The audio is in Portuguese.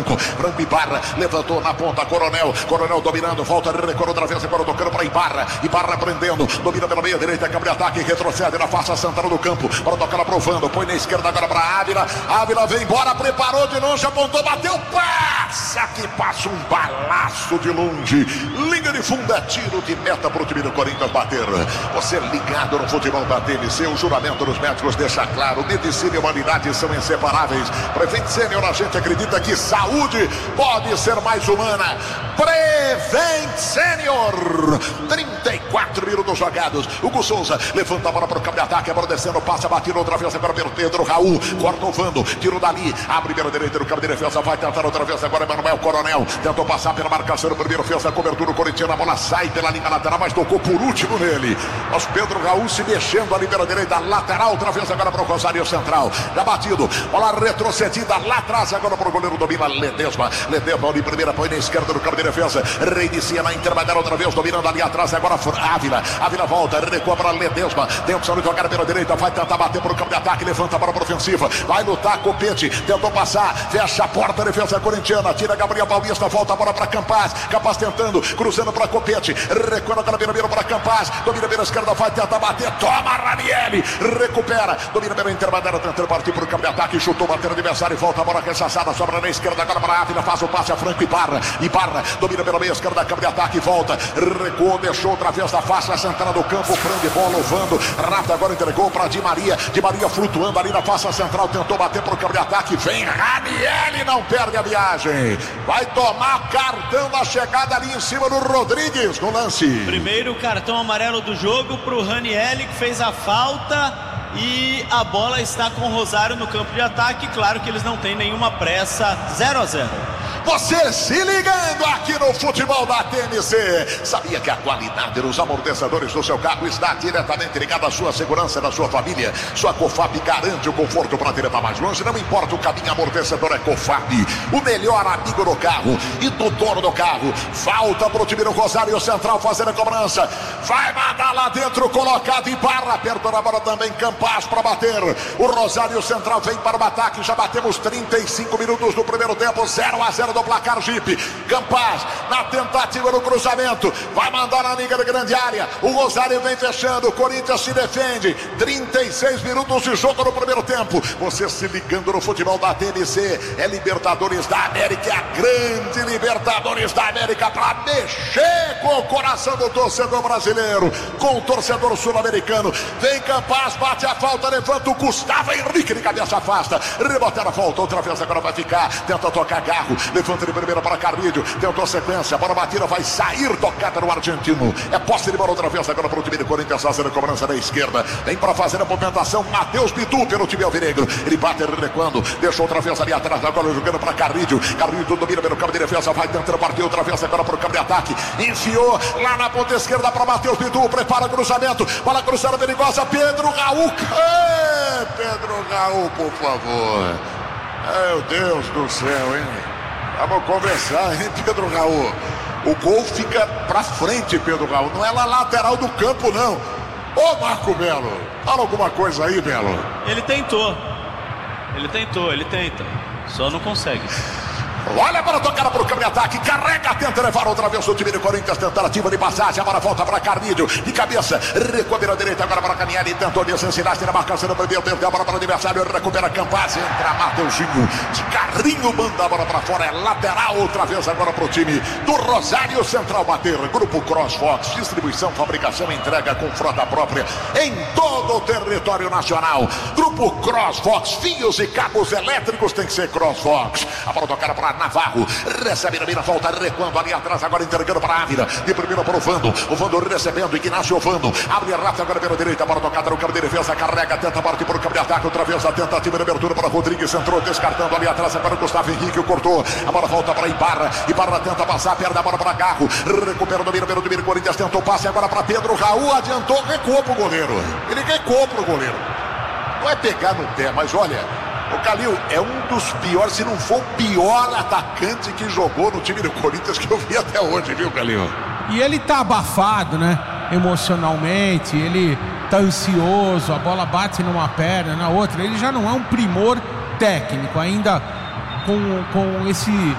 Franco Ibarra, levantou na ponta, Coronel dominando, volta, recuou outra vez, agora tocando para Ibarra prendendo, domina pela meia direita, câmbio de ataque, retrocede na face central do campo, para tocar aprovando, põe na esquerda agora para Ávila vem embora, preparou de longe, apontou, bateu, passa que passa um balaço de longe, linha de fundo, é tiro de meta para o time do Corinthians bater. Você ligado no futebol da TMC, o juramento dos médicos deixa claro, medicina e humanidade são inseparáveis. Prevent Senior, a gente acredita que saúde pode ser mais humana. Prevent Senior, 34 minutos jogados. Hugo Souza levanta a bola para o campo de ataque, a bola descendo, passa, batendo outra vez agora pelo Pedro Raul, corta o Vando, tiro dali, abre pela direita do campo de defesa, vai tentar outra vez agora Emanuel Coronel, tentou passar pela marcação, o primeiro fez a cobertura, o Corinthians, a bola sai pela linha lateral, mas tocou por último nele. Mas Pedro Raul se mexendo ali pela direita, lateral, outra vez agora para o Rosário Central, já batido, bola retrocedida lá atrás, agora para o goleiro, domina Ledesma ali primeira, põe na esquerda do campo de defesa, reinicia na intermediária outra vez, dominando ali atrás, agora Ávila volta, recua para Ledesma, tem opção de jogar pela direita, vai tentar bater para o campo de ataque, levanta a bola para ofensiva, vai lutar, Copete, tentou passar, fecha a porta, defesa corintiana, tira Gabriel Paulista, volta a bola para Campaz tentando, cruzando para Copete, recua agora para Campaz, domina pela esquerda, vai tentar bater, toma Ranieri, recupera, domina pela intermediária, tentando partir para o campo de ataque, chutou, batendo o adversário, volta a bola rechaçada, sobra na esquerda agora para Ávila, faz o passe a Franco Ibarra, domina pela meia esquerda, campo de ataque, volta, recuou, deixou outra vez da face central do campo, prende bola, Vando, Rafa agora entregou para Di Maria flutuando ali na face central, tentou bater para o campo de ataque, vem Ranieri, não perde a viagem, vai tomar cartão na chegada ali em cima do Rodrigues no lance. Primeiro cartão amarelo do jogo para o Ranieri, que fez a falta, e a bola está com o Rosário no campo de ataque. Claro que eles não têm nenhuma pressa. 0-0. Você se ligando aqui no futebol da TMC. Sabia que a qualidade dos amortecedores do seu carro está diretamente ligada à sua segurança e da sua família? Sua Cofap garante o conforto para te levar mais longe. Não importa o caminho, amortecedor é Cofap, o melhor amigo do carro e do dono do carro. Falta para o time do Rosário Central fazendo a cobrança. Vai mandar lá dentro, colocado em barra, perto da bola também Campaz para bater. O Rosário Central vem para o ataque. Já batemos 35 minutos do primeiro tempo, 0-0 do placar. Jeep Campaz na tentativa do cruzamento, vai mandar na liga da grande área, o Rosário vem fechando, o Corinthians se defende, 36 minutos de jogo no primeiro tempo. Você se ligando no futebol da TMC, é Libertadores da América, é a grande Libertadores da América, para mexer com o coração do torcedor brasileiro, com o torcedor sul-americano. Vem Campaz, bate a falta, levanta o Gustavo Henrique de cabeça, afasta, reboteira, volta outra vez, agora vai ficar, tenta tocar Garro, levanta de primeira para Carrilho, tentou a sequência, a bola batida, vai sair tocada no argentino, é posse de bola outra vez agora para o time do Corinthians, fazendo a cobrança da esquerda, vem para fazer a movimentação Matheus Bidu pelo time alvinegro, ele bate recuando, deixou outra vez ali atrás, agora jogando para Carrilho domina pelo campo de defesa, vai tentando partir outra vez agora para o campo de ataque, enfiou lá na ponta esquerda para Matheus Bidu, prepara o cruzamento, bola cruzada perigosa, Pedro Raul, Pedro Raul, por favor, meu Deus do céu, hein? Vamos conversar, hein, Pedro Raul? O gol fica pra frente, Pedro Raul. Não é na lateral do campo, não. Ô, Marco Melo, fala alguma coisa aí, Melo. Ele tenta. Só não consegue. Olha para tocar para o campo de ataque, carrega, tenta levar outra vez o time do Corinthians, tentativa de passagem, agora volta para Carnídio, de cabeça, recua pela direita agora para Canieri, tentou descensinar-se na marcação, perdeu a bola para o adversário, recupera Campaz, entra Mateuzinho, de carrinho, manda a bola para fora, é lateral outra vez agora para o time do Rosário Central bater. Grupo CrossFox, distribuição, fabricação, entrega com frota própria em todo o território nacional. Grupo CrossFox, fios e cabos elétricos tem que ser CrossFox. A bola tocada para Navarro, recebe na mira, volta recuando ali atrás, agora entregando para Ávila, de primeira para o Vando recebendo, Ignacio Vando, abre rápido agora pela direita, bola tocada no campo de defesa, carrega, tenta partir para o campo de ataque, outra vez a tentativa de abertura para Rodrigues, entrou descartando ali atrás, agora o Gustavo Henrique cortou, a bola volta para Ibarra tenta passar, perde a bola para Garro, recupera o domínio pelo time do Corinthians, tentou passe agora para Pedro Raul, adiantou, recuou pro goleiro, não é pegar no pé, mas olha, o Calil é um dos piores, se não for o pior atacante que jogou no time do Corinthians que eu vi até hoje, viu, Calil? E ele tá abafado, né? Emocionalmente, ele tá ansioso, a bola bate numa perna, na outra. Ele já não é um primor técnico, ainda com esse